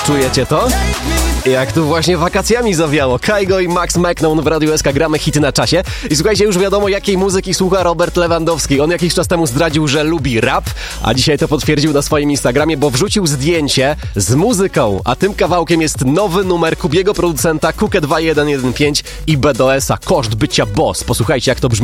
Czujecie to? Jak tu właśnie wakacjami zawiało. Kygo i Max McKnown w Radiu SK, gramy hity na czasie. I słuchajcie, już wiadomo, jakiej muzyki słucha Robert Lewandowski. On jakiś czas temu zdradził, że lubi rap, a dzisiaj to potwierdził na swoim Instagramie, bo wrzucił zdjęcie z muzyką, a tym kawałkiem jest nowy numer Kubiego, producenta Kukę 2115 i BDS-a. Koszt bycia boss. Posłuchajcie, jak to brzmi.